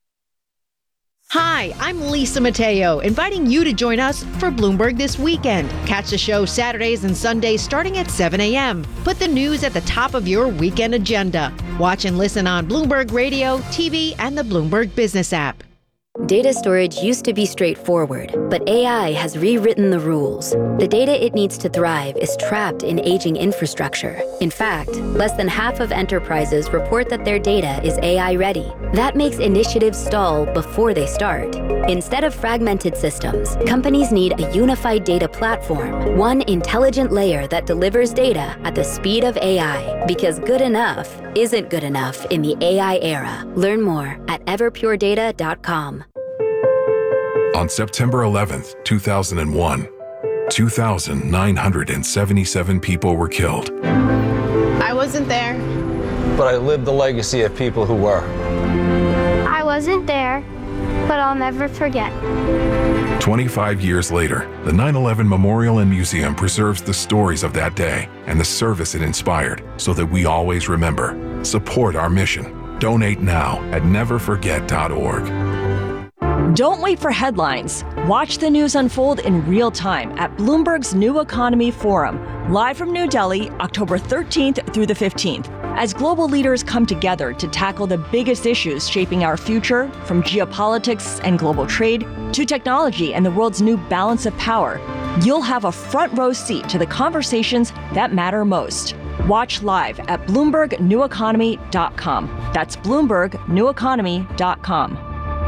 Hi, I'm Lisa Mateo, inviting you to join us for Bloomberg This Weekend. Catch the show Saturdays and Sundays starting at seven a.m. Put the news at the top of your weekend agenda. Watch and listen on Bloomberg Radio, T V, and the Bloomberg Business app. Data storage used to be straightforward, but A I has rewritten the rules. The data it needs to thrive is trapped in aging infrastructure. In fact, less than half of enterprises report that their data is A I ready. That makes initiatives stall before they start. Instead of fragmented systems, companies need a unified data platform, one intelligent layer that delivers data at the speed of A I. Because good enough isn't good enough in the A I era. Learn more at everpure data dot com. On September eleventh, two thousand one, two thousand nine hundred seventy-seven people were killed. I wasn't there. But I lived the legacy of people who were. I wasn't there, but I'll never forget. twenty-five years later, the nine eleven Memorial and Museum preserves the stories of that day and the service it inspired so that we always remember. Support our mission. Donate now at never forget dot org. Don't wait for headlines. Watch the news unfold in real time at Bloomberg's New Economy Forum, live from New Delhi, October thirteenth through the fifteenth, as global leaders come together to tackle the biggest issues shaping our future, from geopolitics and global trade to technology and the world's new balance of power. You'll have a front row seat to the conversations that matter most. Watch live at bloomberg new economy dot com. That's bloomberg new economy dot com.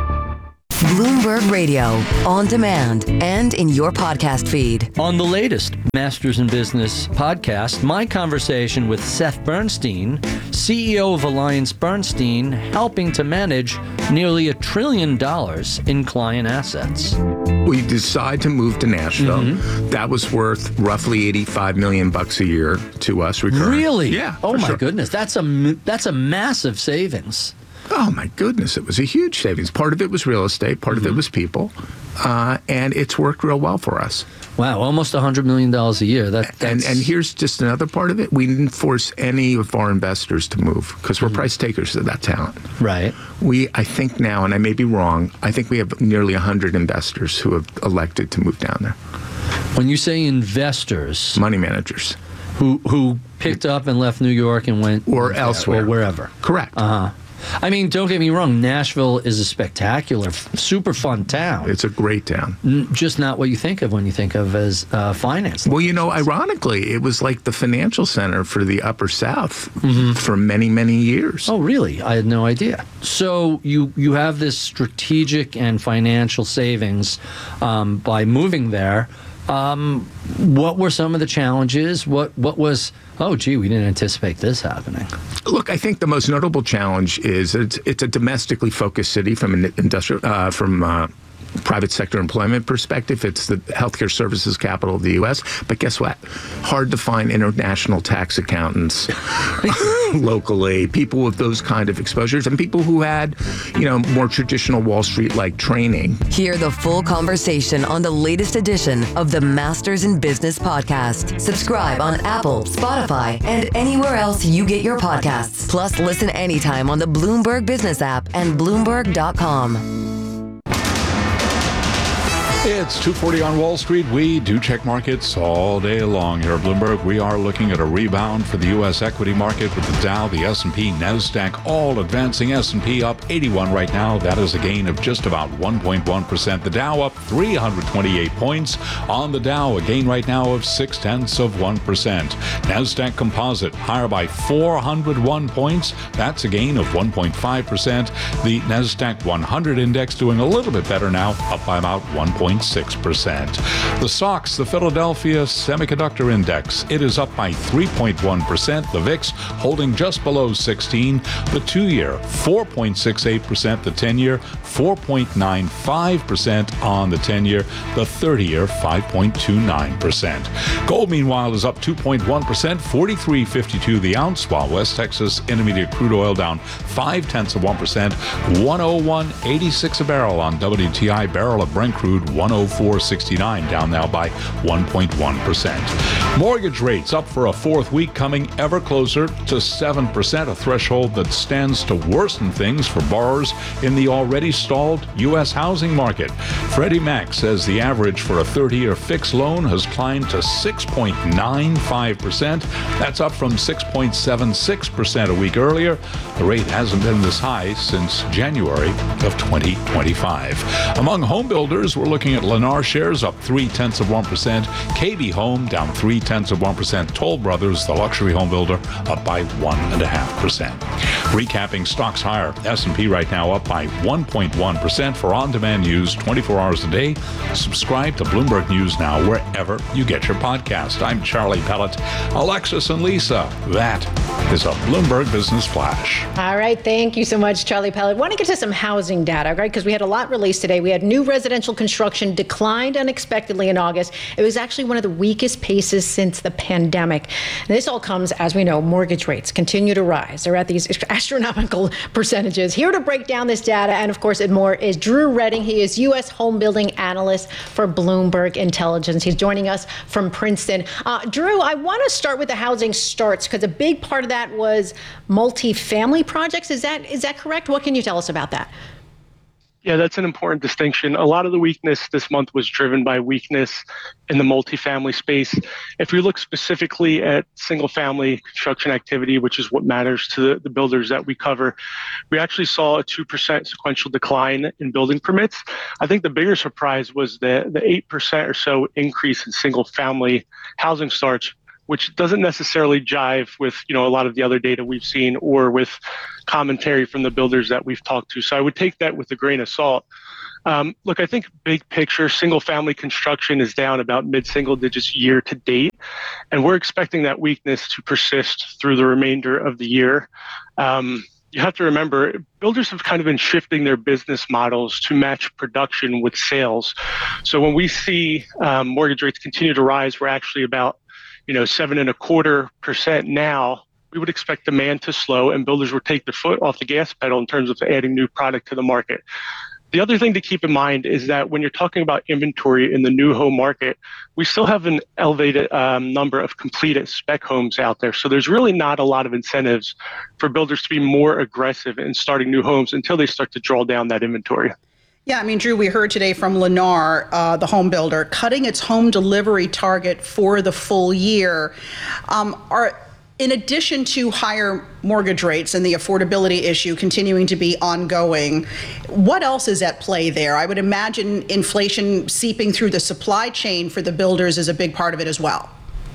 Bloomberg Radio, on demand and in your podcast feed. On the latest Masters in Business podcast, my conversation with Seth Bernstein, C E O of Alliance Bernstein, helping to manage nearly a trillion dollars in client assets. We decided to move to Nashville. Mm-hmm. That was worth roughly eighty-five million bucks a year to us. Recurring. Really? Yeah. Oh my sure. goodness, that's a that's a massive savings. Oh, my goodness. It was a huge savings. Part of it was real estate. Part mm-hmm. of it was people. Uh, and it's worked real well for us. Wow, almost one hundred million dollars a year. That, and, and here's just another part of it. We didn't force any of our investors to move because we're mm-hmm. price takers of that talent. Right. We, I think now, and I may be wrong, I think we have nearly one hundred investors who have elected to move down there. When you say investors... Money managers. Who, who picked up and left New York and went... Or elsewhere. Or wherever. Correct. Uh-huh. I mean, don't get me wrong, Nashville is a spectacular, super fun town. It's a great town. N- just not what you think of when you think of as uh, finance. Well, you know, ironically, it was like the financial center for the Upper South mm-hmm. for many, many years. Oh, really? I had no idea. So you, you have this strategic and financial savings um, by moving there. Um, what were some of the challenges? What what was, oh, gee, we didn't anticipate this happening? Look, I think the most notable challenge is it's, it's a domestically focused city from an industrial, uh, from uh, private sector employment perspective. It's the healthcare services capital of the U S. But guess what? Hard to find international tax accountants locally, people with those kind of exposures, and people who had, you know, more traditional Wall Street-like training. Hear the full conversation on the latest edition of the Masters in Business podcast. Subscribe on Apple, Spotify, and anywhere else you get your podcasts. Plus, listen anytime on the Bloomberg Business app and bloomberg dot com. It's two forty on Wall Street. We do check markets all day long here at Bloomberg. We are looking at a rebound for the U S equity market with the Dow, the S and P, NASDAQ all advancing. S and P up eighty-one right now. That is a gain of just about one point one percent. The Dow up three hundred twenty-eight points. On the Dow, a gain right now of six tenths of one percent. NASDAQ Composite higher by four hundred one points. That's a gain of one point five percent. The NASDAQ one hundred index doing a little bit better now, up by about one point six percent. The S O X, the Philadelphia Semiconductor Index, it is up by three point one percent. The V I X holding just below sixteen. The two-year, four point six eight percent. The ten-year, four point nine five percent on the ten-year. The thirty-year, five point two nine percent. Gold, meanwhile, is up two point one percent, forty-three fifty-two the ounce, while West Texas Intermediate crude oil down five tenths of one percent, one oh one eighty-six a barrel on W T I. Barrel of Brent crude, one one oh four sixty-nine, down now by one point one percent. Mortgage rates up for a fourth week, coming ever closer to seven percent, a threshold that stands to worsen things for borrowers in the already stalled U S housing market. Freddie Mac says the average for a thirty-year fixed loan has climbed to six point nine five percent. That's up from six point seven six percent a week earlier. The rate hasn't been this high since January of twenty twenty-five. Among home builders, we're looking at Lennar shares up three-tenths of one percent, K B Home down three-tenths of one percent, Toll Brothers, the luxury home builder, up by one point five percent. Recapping stocks higher, S and P right now up by one point one percent. For on-demand news twenty-four hours a day, subscribe to Bloomberg News Now wherever you get your podcast. I'm Charlie Pellet. Alexis and Lisa, that is a Bloomberg Business Flash. All right, thank you so much, Charlie Pellet. Want to get to some housing data, right? Because we had a lot released today. We had new residential construction declined unexpectedly in August. It was actually one of the weakest paces since the pandemic. And this all comes, as we know, mortgage rates continue to rise. They're at these astronomical percentages. Here to break down this data and, of course, and more is Drew Redding. He is U S home building analyst for Bloomberg Intelligence. He's joining us from Princeton. Uh, Drew, I want to start with the housing starts because a big part of that was multifamily projects. Is that is that correct? What can you tell us about that? Yeah, that's an important distinction. A lot of the weakness this month was driven by weakness in the multifamily space. If we look specifically at single-family construction activity, which is what matters to the, the builders that we cover, we actually saw a two percent sequential decline in building permits. I think the bigger surprise was the, the eight percent or so increase in single-family housing starts, which doesn't necessarily jive with, you know, a lot of the other data we've seen or with commentary from the builders that we've talked to. So I would take that with a grain of salt. Um, look, I think big picture, single family construction is down about mid-single digits year to date, and we're expecting that weakness to persist through the remainder of the year. Um, you have to remember, builders have kind of been shifting their business models to match production with sales. So when we see um, mortgage rates continue to rise, we're actually about you know, seven and a quarter percent now. We would expect demand to slow and builders would take their foot off the gas pedal in terms of adding new product to the market. The other thing to keep in mind is that when you're talking about inventory in the new home market, we still have an elevated um, number of completed spec homes out there. So there's really not a lot of incentives for builders to be more aggressive in starting new homes until they start to draw down that inventory. Yeah, I mean, Drew, we heard today from Lennar, uh, the home builder, cutting its home delivery target for the full year. Um, are in addition to higher mortgage rates and the affordability issue continuing to be ongoing, what else is at play there? I would imagine inflation seeping through the supply chain for the builders is a big part of it as well.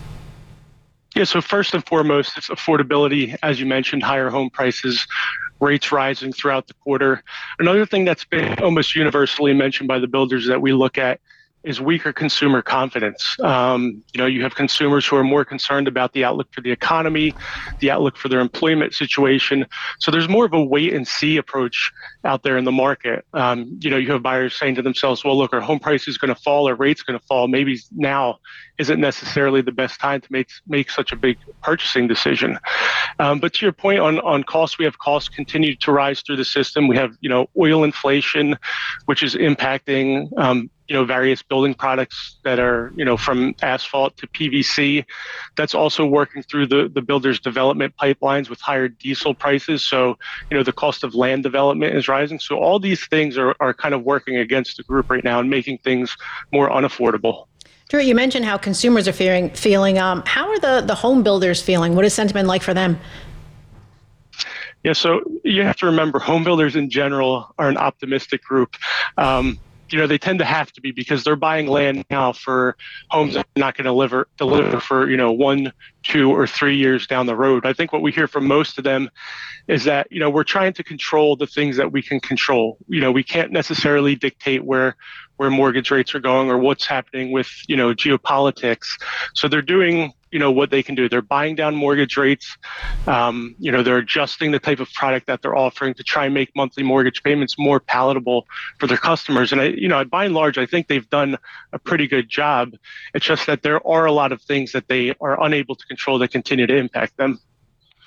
Yeah, so first and foremost, it's affordability. As you mentioned, higher home prices, rates rising throughout the quarter. Another thing that's been almost universally mentioned by the builders that we look at is weaker consumer confidence. Um, you know, you have consumers who are more concerned about the outlook for the economy, the outlook for their employment situation. So there's more of a wait and see approach out there in the market. Um, you know, you have buyers saying to themselves, well, look, our home price is going to fall, our rate's going to fall. Maybe now isn't necessarily the best time to make make such a big purchasing decision. Um, but to your point on, on costs, we have costs continue to rise through the system. We have, you know, oil inflation, which is impacting um, you know, various building products that are, you know, from asphalt to P V C. That's also working through the, the builders' development pipelines with higher diesel prices. So, you know, the cost of land development is rising. So all these things are, are kind of working against the group right now and making things more unaffordable. Drew, you mentioned how consumers are fearing, feeling. Um, how are the, the home builders feeling? What is sentiment like for them? Yeah, so you have to remember, home builders in general are an optimistic group. Um, You know, they tend to have to be because they're buying land now for homes that are not going to deliver, deliver for, you know, one, two or three years down the road. I think what we hear from most of them is that, you know, we're trying to control the things that we can control. You know, we can't necessarily dictate where where mortgage rates are going or what's happening with, you know, geopolitics. So they're doing, you know, what they can do. They're buying down mortgage rates. Um, you know, they're adjusting the type of product that they're offering to try and make monthly mortgage payments more palatable for their customers. And, I, you know, by and large, I think they've done a pretty good job. It's just that there are a lot of things that they are unable to control that continue to impact them.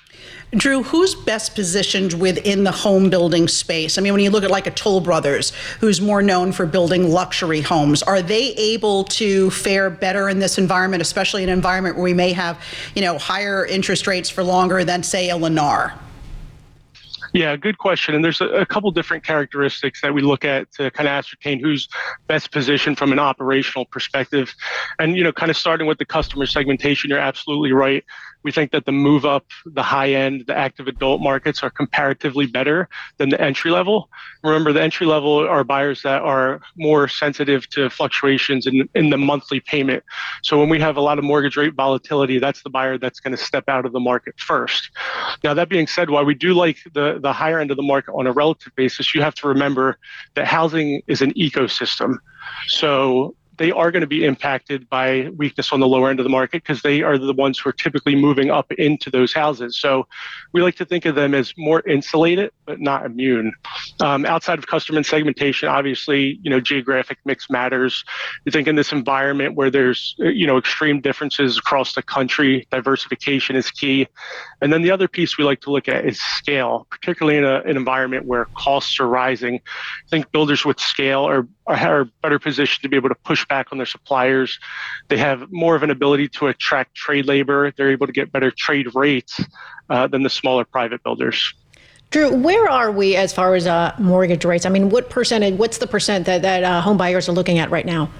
Drew, who's best positioned within the home building space? I mean, when you look at like a Toll Brothers, who's more known for building luxury homes, are they able to fare better in this environment, especially an environment where we may have, you know, higher interest rates for longer than, say, a Lennar? Yeah, good question. And there's a, a couple different characteristics that we look at to kind of ascertain who's best positioned from an operational perspective. And, you know, kind of starting with the customer segmentation, you're absolutely right. We think that the move up, the high end, the active adult markets are comparatively better than the entry level. Remember, the entry level are buyers that are more sensitive to fluctuations in, in the monthly payment. So when we have a lot of mortgage rate volatility, that's the buyer that's going to step out of the market first. Now, that being said, while we do like the, the higher end of the market on a relative basis, you have to remember that housing is an ecosystem. So they are going to be impacted by weakness on the lower end of the market because they are the ones who are typically moving up into those houses. So we like to think of them as more insulated, but not immune. Um, outside of customer segmentation, obviously, you know, geographic mix matters. You think in this environment where there's, you know, extreme differences across the country, diversification is key. And then the other piece we like to look at is scale, particularly in a, an environment where costs are rising. I think builders with scale are, are, are better positioned to be able to push back on their suppliers. They have more of an ability to attract trade labor. They're able to get better trade rates uh, than the smaller private builders. Drew, where are we as far as uh, mortgage rates? I mean, what percentage, what's the percent that, that uh, home buyers are looking at right now?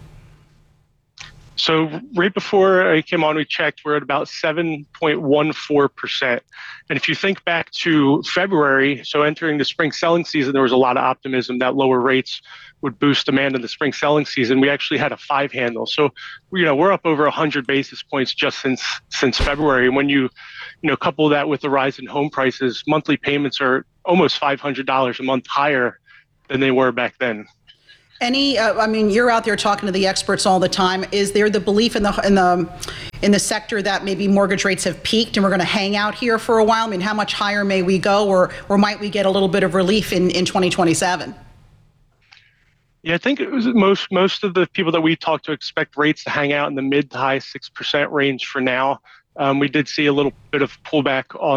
So right before I came on, we checked, we're at about seven point one four percent. And if you think back to February, so entering the spring selling season, there was a lot of optimism that lower rates would boost demand in the spring selling season. We actually had a five handle. So, you know, we're up over one hundred basis points just since since February. And when you, you know, couple that with the rise in home prices, monthly payments are almost five hundred dollars a month higher than they were back then. Any, uh, I mean, you're out there talking to the experts all the time. Is there the belief in the in the in the sector that maybe mortgage rates have peaked and we're going to hang out here for a while? I mean, how much higher may we go, or or might we get a little bit of relief in, in twenty twenty-seven? Yeah, I think it was most most of the people that we talked to expect rates to hang out in the mid to high six percent range for now. Um, we did see a little bit of pullback on